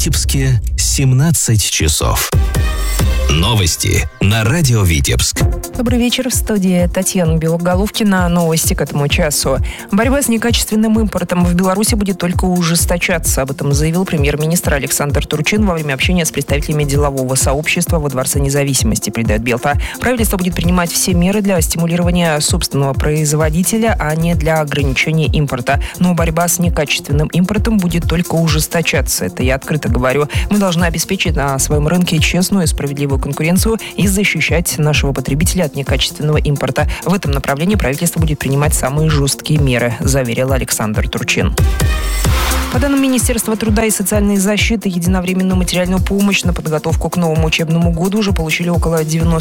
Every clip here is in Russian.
Витебске 17 часов. Новости на радио Витебск. Добрый вечер, в студии Татьяна Белоголовкина. Новости к этому часу. Борьба с некачественным импортом в Беларуси будет только ужесточаться. Об этом заявил премьер-министр Александр Турчин во время общения с представителями делового сообщества во Дворце независимости, передает Белта. Правительство будет принимать все меры для стимулирования собственного производителя, а не для ограничения импорта. Но борьба с некачественным импортом будет только ужесточаться. Это я открыто говорю. Мы должны обеспечить на своем рынке честную и справедливую конкуренцию и защищать нашего потребителя от некачественного импорта. В этом направлении правительство будет принимать самые жесткие меры, заверил Александр Турчин. По данным Министерства труда и социальной защиты, единовременную материальную помощь на подготовку к новому учебному году уже получили около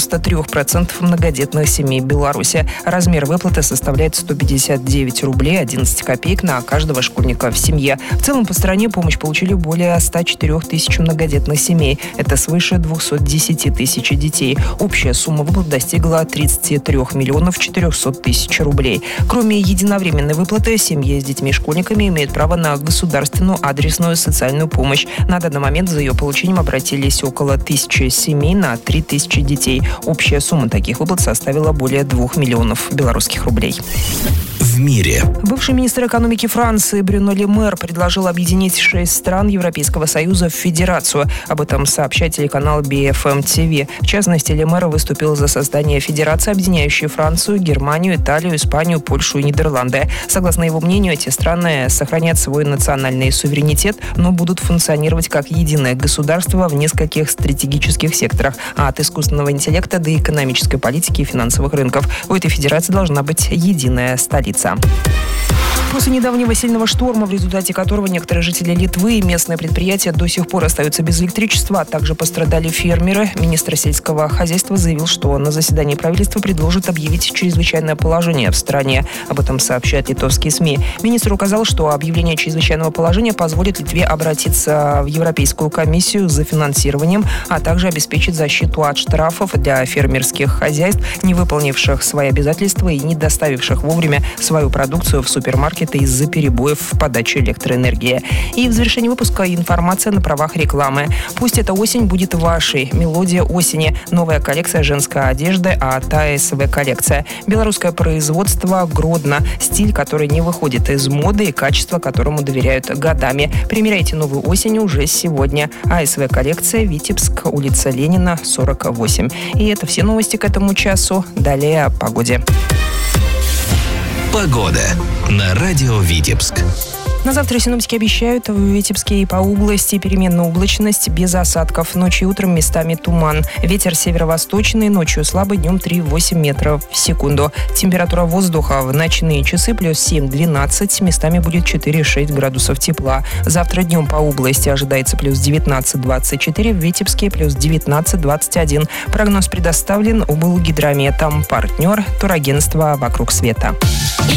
93% многодетных семей Беларуси. Размер выплаты составляет 159 рублей 11 копеек на каждого школьника в семье. В целом по стране помощь получили более 104 тысяч многодетных семей. Это свыше 210 тысяч детей. Общая сумма выплат достигла 33 миллионов 400 тысяч рублей. Кроме единовременной выплаты, семьи с детьми-школьниками имеют право на государственную адресную социальную помощь. На данный момент за ее получением обратились около 1000 семей на 3000 детей. Общая сумма таких выплат составила более 2 миллионов белорусских рублей. В мире. Бывший министр экономики Франции Брюно Ле Мэр предложил объединить 6 стран Европейского Союза в федерацию. Об этом сообщает телеканал BFM TV. В частности, Ле Мэр выступил за создание федерации, объединяющей Францию, Германию, Италию, Испанию, Польшу и Нидерланды. Согласно его мнению, эти страны сохранят свой национальный суверенитет, но будут функционировать как единое государство в нескольких стратегических секторах, от искусственного интеллекта до экономической политики и финансовых рынков. У этой федерации должна быть единая столица. После недавнего сильного шторма, в результате которого некоторые жители Литвы и местные предприятия до сих пор остаются без электричества, а также пострадали фермеры, министр сельского хозяйства заявил, что на заседании правительства предложит объявить чрезвычайное положение в стране. Об этом сообщают литовские СМИ. Министр указал, что объявление чрезвычайного положения позволит Литве обратиться в Европейскую комиссию за финансированием, а также обеспечить защиту от штрафов для фермерских хозяйств, не выполнивших свои обязательства и не доставивших вовремя свою продукцию в супермаркет из-за перебоев в подаче электроэнергии. И в завершении выпуска информация на правах рекламы. Пусть эта осень будет вашей. Мелодия осени. Новая коллекция женской одежды от АСВ коллекция. Белорусское производство Гродно. Стиль, который не выходит из моды и качество, которому доверяют годами. Примеряйте новую осень уже сегодня. АСВ коллекция, Витебск, улица Ленина, 48. И это все новости к этому часу. Далее о погоде. Погода на радио Витебск. На завтра синоптики обещают в Витебске и по области переменная облачность без осадков. Ночью и утром местами туман. Ветер северо-восточный, ночью слабый, днем 3-8 метров в секунду. Температура воздуха в ночные часы плюс 7-12, местами будет 4-6 градусов тепла. Завтра днем по области ожидается плюс 19-24, в Витебске плюс 19-21. Прогноз предоставлен УБЛ Гидрометом. Партнер турагентства «Вокруг света».